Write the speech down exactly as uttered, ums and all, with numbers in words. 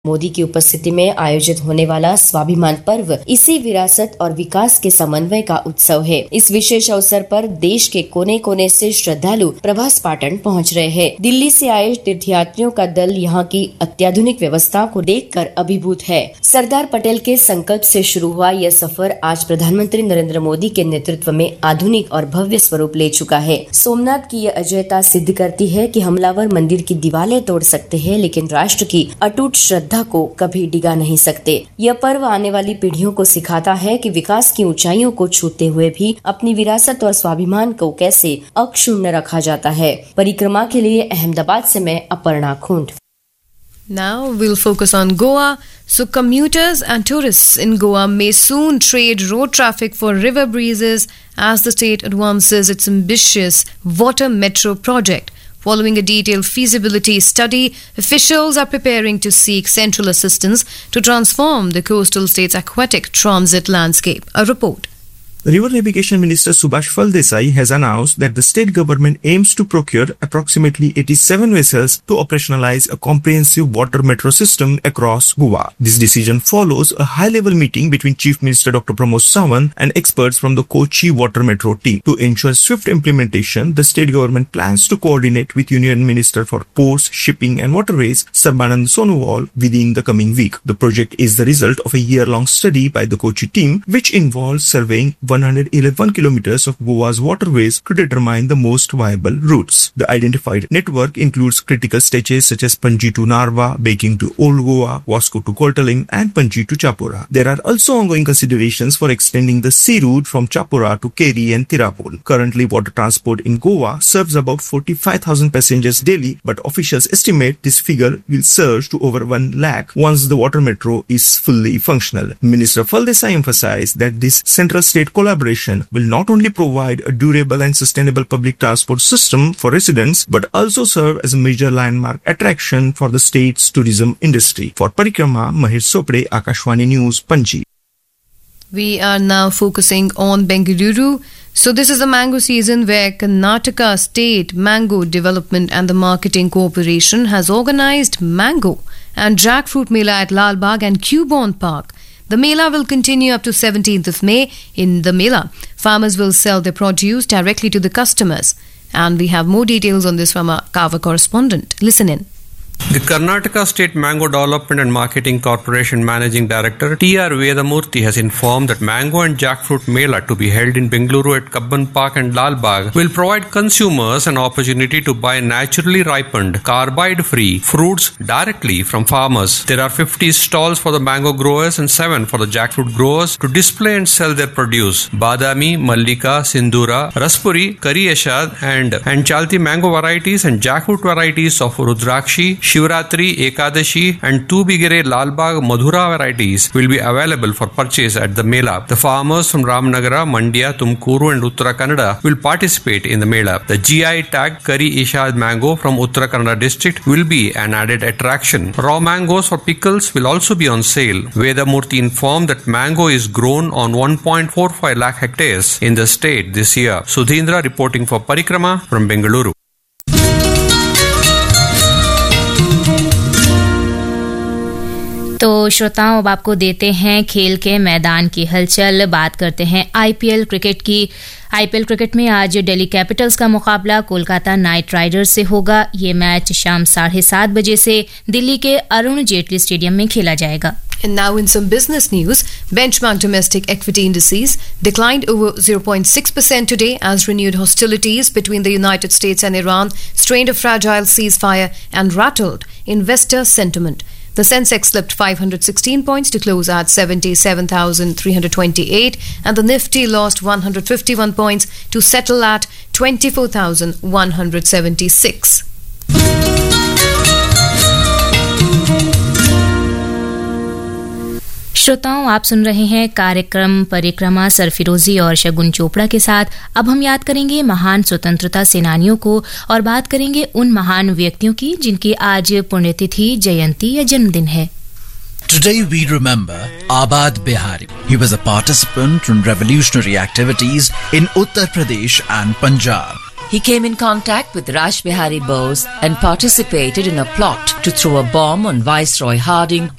मोदी की उपस्थिति में आयोजित होने वाला स्वाभिमान पर्व इसी विरासत और विकास के समन्वय का उत्सव है। इस विशेष अवसर पर देश के कोने कोने से श्रद्धालु प्रभास पाटन पहुंच रहे हैं। दिल्ली से आए तीर्थयात्रियों का दल यहां की अत्याधुनिक व्यवस्थाओं को देखकर अभिभूत है। सरदार पटेल के संकल्प से शुरू हुआ यह सफर आज प्रधानमंत्री नरेंद्र मोदी के नेतृत्व में आधुनिक और भव्य स्वरूप ले चुका है। सोमनाथ की यह अजयता सिद्ध करती है कि हमलावर मंदिर की दीवारें तोड़ सकते हैं, लेकिन राष्ट्र की अटूट श्रद्धा को कभी डिगा नहीं सकते। यह पर्व आने वाली पीढ़ियों को सिखाता है कि विकास की ऊंचाइयों को छूते हुए भी अपनी विरासत और स्वाभिमान को कैसे अक्षुण्ण रखा जाता है। परिक्रमा के लिए अहमदाबाद से मैं Aparna खुंड। Now we'll focus on Goa. So commuters and tourists in Goa may soon trade road traffic for river breezes as the state advances its ambitious water metro project. Following a detailed feasibility study, officials are preparing to seek central assistance to transform the coastal state's aquatic transit landscape. A report. The River Navigation Minister Subhash Phaldesai has announced that the state government aims to procure approximately eighty-seven vessels to operationalize a comprehensive water metro system across Goa. This decision follows a high-level meeting between Chief Minister Doctor Pramod Sawant and experts from the Kochi Water Metro team. To ensure swift implementation, the state government plans to coordinate with Union Minister for Ports, Shipping and Waterways, Sarbanand Sonowal, within the coming week. The project is the result of a year-long study by the Kochi team, which involves surveying one hundred eleven kilometers of Goa's waterways to determine the most viable routes. The identified network includes critical stretches such as Panji to Narva, Baking to Old Goa, Vasco to Kotaling, and Panji to Chapora. There are also ongoing considerations for extending the sea route from Chapora to Keri and Tirapol. Currently, water transport in Goa serves about forty-five thousand passengers daily, but officials estimate this figure will surge to over one lakh once the water metro is fully functional. Minister Phaldesai emphasized that this central state collaboration will not only provide a durable and sustainable public transport system for residents, but also serve as a major landmark attraction for the state's tourism industry. For Parikrama, Mahesh Sopre, Akashwani News, Panji. We are now focusing on Bengaluru. So this is the mango season where Karnataka State Mango Development and the Marketing Corporation has organized mango and jackfruit mela at Lal Bagh and Cubon Park. The Mela will continue up to seventeenth of May. In the Mela, farmers will sell their produce directly to the customers. And we have more details on this from our Kava correspondent. Listen in. The Karnataka State Mango Development and Marketing Corporation Managing Director T R Vedamurthy has informed that Mango and Jackfruit Mela to be held in Bengaluru at Kabban Park and Lal Bagh will provide consumers an opportunity to buy naturally ripened, carbide-free fruits directly from farmers. There are fifty stalls for the mango growers and seven for the jackfruit growers to display and sell their produce. Badami, Mallika, Sindura, Raspuri, Kari Ashad and, and Chalti mango varieties and jackfruit varieties of Rudrakshi, Shivratri, Ekadashi and two Bigere Lalbagh Madhura varieties will be available for purchase at the Mela. The farmers from Ramnagara, Mandya, Tumkuru and Uttara Kannada will participate in the Mela. The G I tagged Kari Ishad mango from Uttara Kannada district will be an added attraction. Raw mangoes for pickles will also be on sale. Vedamurthy informed that mango is grown on one point four five lakh hectares in the state this year. Sudhindra reporting for Parikrama from Bengaluru. तो श्रोताओं, अब आपको देते हैं खेल के मैदान की हलचल। बात करते हैं आईपीएल क्रिकेट की। आईपीएल क्रिकेट में आज दिल्ली कैपिटल्स का मुकाबला कोलकाता नाइट राइडर्स से होगा। ये मैच शाम साढ़े सात बजे से दिल्ली के अरुण जेटली स्टेडियम में खेला जाएगा। And now in some business news, benchmark domestic equity indices declined over zero point six percent today as renewed hostilities between the United States and Iran strained a fragile ceasefire and rattled investor sentiment. The Sensex slipped five hundred sixteen points to close at seventy-seven thousand three hundred twenty-eight and the Nifty lost one hundred fifty-one points to settle at twenty-four thousand one hundred seventy-six. श्रोताओं, आप सुन रहे हैं कार्यक्रम परिक्रमा सरफिरोजी और शगुन चोपड़ा के साथ। अब हम याद करेंगे महान स्वतंत्रता सेनानियों को और बात करेंगे उन महान व्यक्तियों की जिनकी आज पुण्यतिथि, जयंती या जन्मदिन है। Today we remember Abad Bihari. He was a participant in revolutionary activities in Uttar Pradesh and Punjab. He came in contact with Rash Bihari Bose and participated in a plot to throw a bomb on Viceroy Harding